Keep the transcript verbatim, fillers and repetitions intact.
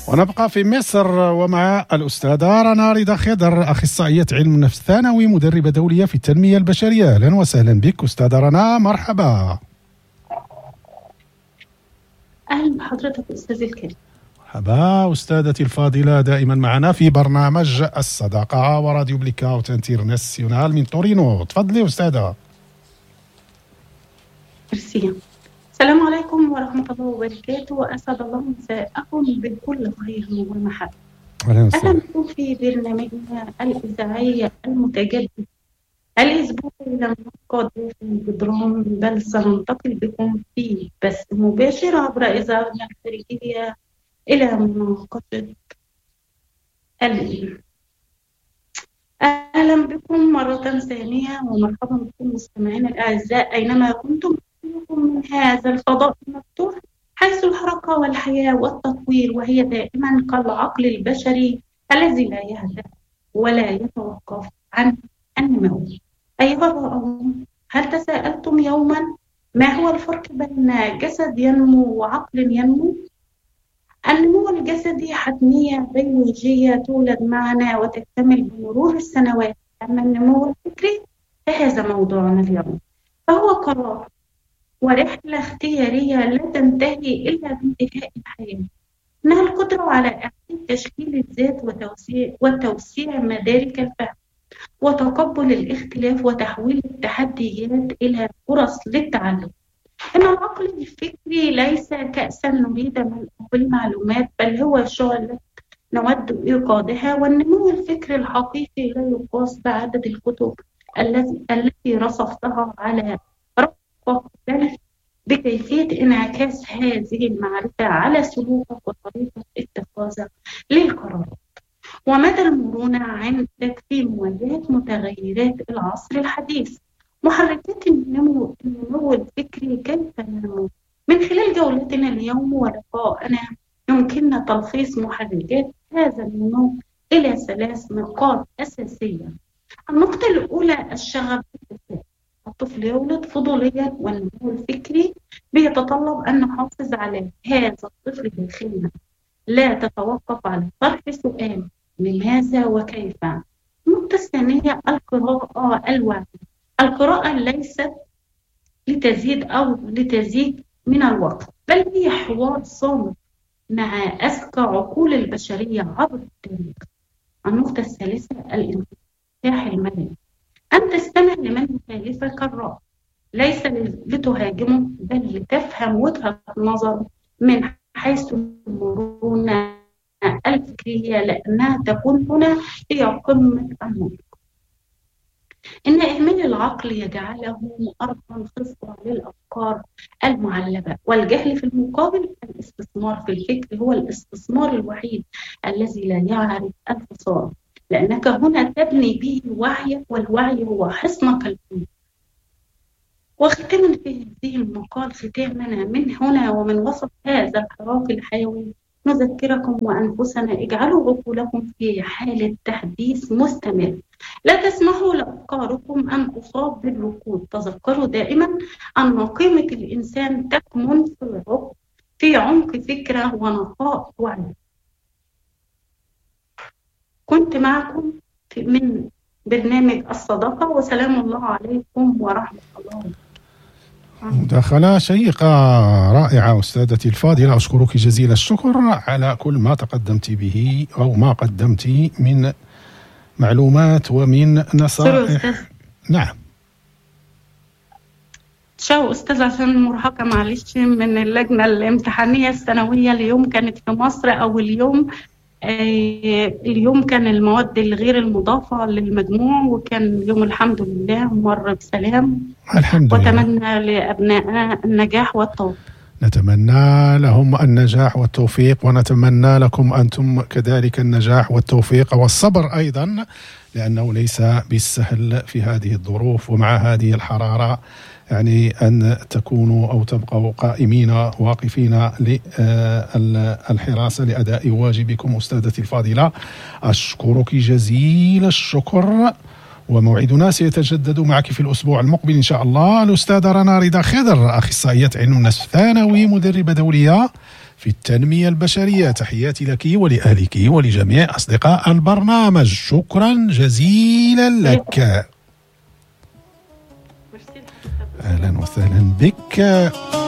ونبقى في مصر ومع الأستاذة رنا رضا خضر، أخصائية علم النفس ثانوي، مدربة دولية في التنمية البشرية. أهلا وسهلا بك أستاذة رنا، مرحبا. أهلا بحضرتك أستاذ الكريم. مرحبا أستاذتي الفاضلة، دائما معنا في برنامج الصداقة وراديو بليكا وتنتيرناسيونال من تورينو. تفضلي أستاذة. ميرسي. السلام عليكم ورحمة الله وبركاته، وأسعد الله مساءكم بكل خير ومحبة. أهلا وسهلا. أهلا بكم في برنامجنا الإذاعي المتجدد الأسبوعي لننقض في الجدران، بل سننتقل بكم فيه بث مباشر عبر إذاعتنا الخارجية إلى مناقشة العلم. أهلا بكم مرة ثانية ومرحبا بكم مستمعينا الأعزاء أينما كنتم من هذا الفضاء المفتوح، حيث الحركة والحياة والتطوير، وهي دائما كالعقل البشري الذي لا يهدأ ولا يتوقف عن النمو. أيها الرائعون، هل تساءلتم يوما ما هو الفرق بين جسد ينمو وعقل ينمو؟ النمو الجسدي حتمية بيولوجية تولد معنا وتكتمل بمرور السنوات، أما النمو الفكري فهذا موضوعنا اليوم، فهو قرار ورحلة اختيارية لا تنتهي إلا بانتهاء الحياة. إنها القدرة على إعادة تشكيل الذات وتوسيع, وتوسيع مدارك الفهم وتقبل الاختلاف وتحويل التحديات إلى فرص للتعلم. إن العقل الفكري ليس كأسا نريد ملءه بالمعلومات، بل هو شعلة نود إيقادها، والنمو الفكري الحقيقي لا يقاس بعدد الكتب التي التي رصفتها على رفق، بل بكيفية انعكاس هذه المعرفة على سلوكك وطريقة اتخاذك للقرارات، ومدى المرونة عندك في مواجهة متغيرات العصر الحديث. محركات النمو النمو الفكري كيف ننمو؟ من خلال جولتنا اليوم ولقائنا يمكننا تلخيص محركات هذا النمو إلى ثلاث نقاط أساسية. النقطة الأولى الشغف بالذات. الطفل يولد فضوليا، والنمو الفكري بيتطلب أن نحافظ على هذا الطفل داخلنا، لا تتوقف على طرح سؤال لماذا وكيف. النقطة الثانية القراءة الوعي. القراءة ليست لتزيد أو لتزيد من الوقت، بل هي حوار صامت مع أذكى عقول البشرية عبر التاريخ. النقطة الثالثة الانفتاح المدني. أن تستمع لمن يخالفك الرأي، ليس لتهاجمه بل لتفهم وجهة نظره من حيث المرونة الفكرية، لأنها تكون هنا هي قمة المنطق. إن إهمال العقل يجعله أرضاً خصبة للأفكار المعلبة، والجهل في المقابل الاستثمار في الفكر هو الاستثمار الوحيد الذي لا يعرف الخسارة، لأنك هنا تبني به وعيك، والوعي هو حصنك الأول. وختاما في هذه المقال، ختامنا من هنا ومن وسط هذا الحراك الحيوي، نذكركم وأنفسنا اجعلوا عقولكم في حالة تحديث مستمر، لا تسمحوا لأفكاركم أن تصاب بالركود. تذكروا دائما أن قيمة الإنسان تكمن في عمق في عمق فكرة ونقاء وعي. كنت معكم من برنامج الصداقة، وسلام الله عليكم ورحمة الله. مداخلة شيقة رائعة أستاذتي الفاضلة، أشكرك جزيل الشكر على كل ما تقدمت به أو ما قدمت من معلومات ومن نصائح. نعم. شو أستاذ، عشان مرهقة معلش من اللجنة الامتحانية السنوية. اليوم كانت في مصر، أو اليوم آه اليوم كان المواد الغير المضافة للمجموع، وكان اليوم الحمد لله مر بسلام الحمد لله. وأتمنى لأبناء النجاح والتوفيق. نتمنى لهم النجاح والتوفيق، ونتمنى لكم أنتم كذلك النجاح والتوفيق والصبر أيضا، لأنه ليس بالسهل في هذه الظروف ومع هذه الحرارة يعني أن تكونوا أو تبقوا قائمين واقفين للحراسة لأداء واجبكم. أستاذتي الفاضلة، أشكرك جزيل الشكر، وموعدنا سيتجدد معك في الأسبوع المقبل إن شاء الله. الأستاذة رنا رضا خضر، أخصائية علم النفس ثانوي، مدربة دولية في التنمية البشرية. تحياتي لك ولأهلك ولجميع أصدقاء البرنامج. شكرا جزيلا لك. أهلا وسهلا بك.